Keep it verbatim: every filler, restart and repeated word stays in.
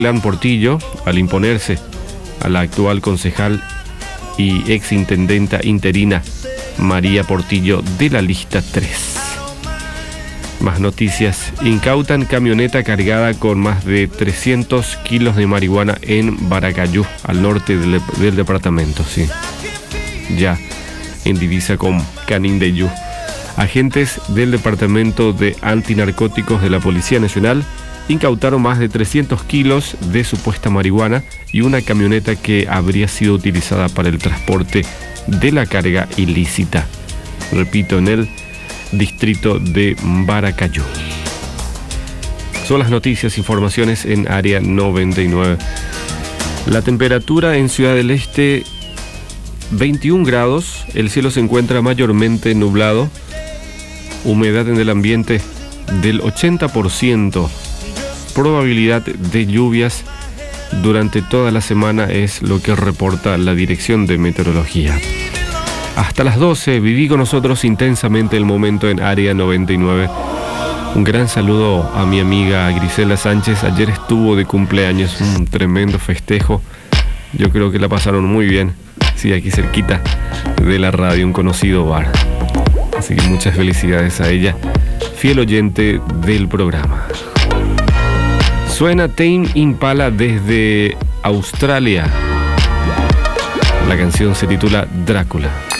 Leán Portillo al imponerse a la actual concejal y exintendenta interina María Portillo de la lista tres. Más noticias. Incautan camioneta cargada con más de trescientos kilos de marihuana en Baracayú, al norte del, del departamento, sí. Ya en divisa con Canindeyú. Agentes del Departamento de Antinarcóticos de la Policía Nacional incautaron más de trescientos kilos de supuesta marihuana y una camioneta que habría sido utilizada para el transporte de la carga ilícita. Repito, en el distrito de Baracayú. Son las noticias, informaciones en Área noventa y nueve. La temperatura en Ciudad del Este, veintiún grados. El cielo se encuentra mayormente nublado. Humedad en el ambiente del ochenta por ciento. Probabilidad de lluvias durante toda la semana es lo que reporta la Dirección de Meteorología. Hasta las doce, viví con nosotros intensamente el momento en Área noventa y nueve. Un gran saludo a mi amiga Grisela Sánchez. Ayer estuvo de cumpleaños, un tremendo festejo. Yo creo que la pasaron muy bien. Sí, aquí cerquita de la radio, un conocido bar. Así que muchas felicidades a ella, fiel oyente del programa. Suena Tame Impala desde Australia. La canción se titula Drácula.